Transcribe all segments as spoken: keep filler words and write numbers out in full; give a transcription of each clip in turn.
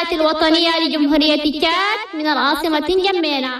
الإذاعة الوطنية لجمهورية تشاد من العاصمة نجمينا.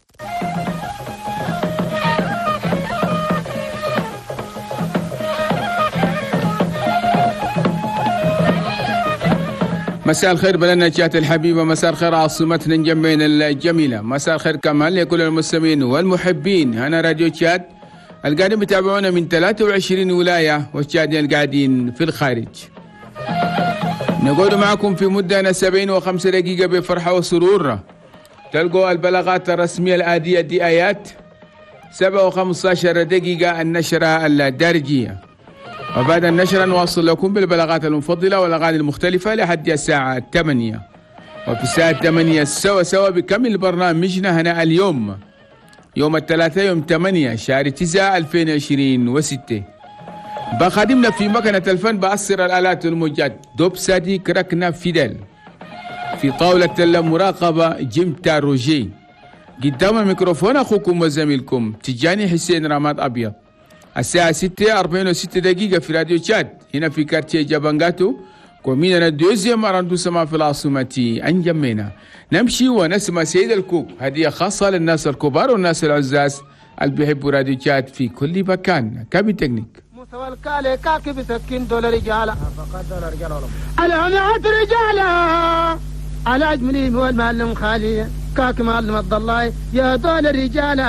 مساء الخير بلدنا تشاد الحبيبة، مساء الخير عاصمتنا نجمينا الجميلة، مساء الخير كمان لكل المستمعين والمحبين. أنا راديو تشاد القاعدين بتابعونا من ثلاثة وعشرين ولاية والتشادين القاعدين في الخارج. نقعد معكم في مدة سبعين وخمسة دقيقة بفرحة وسرور. تلقوا البلاغات الرسمية الآتية دي آيات سبعة وخمسة عشر دقيقة النشرة الدارجية، وبعد النشرة نواصل لكم بالبلاغات المفضلة والأغاني المختلفة لحد الساعة ثمانية. وفي الساعة ثمانية سوا سوا بكمل برنامجنا هنا اليوم يوم الثلاثاء يوم ثمانية شهر تسعة ألفين وعشرين وستة. بخادمنا في مكنة الفن بأسر الآلات الموجات دوب سادي كركنا فيدل، في طاولة المراقبة جيمتا روجي، قدام الميكروفون أخوكم وزميلكم تجاني حسين رماد أبيض. الساعة ستة أربعين وستة دقيقة في راديو تشاد هنا في كارتيه جابانغاتو كومينا الدوزيام أراندو سما في العاصمة أنجمينا. نمشي ونسمع سيد الكوك، هدية خاصة للناس الكبار والناس العزاز اللي بيحبوا راديو تشاد في كل مكان. كابي تكنيك مستوى الكالي كاكي بسكين دولار رجالة العميات رجالة على أجملي والمعلم خالي كاكي معلم الضلاي يا دولار رجالة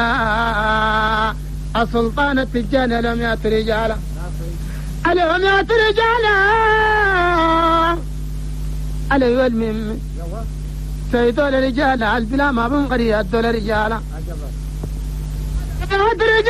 السلطان التجان العميات رجالة العميات رجالة على يولمي سيد دولار رجالة البلا ما بنقري الدولار رجالة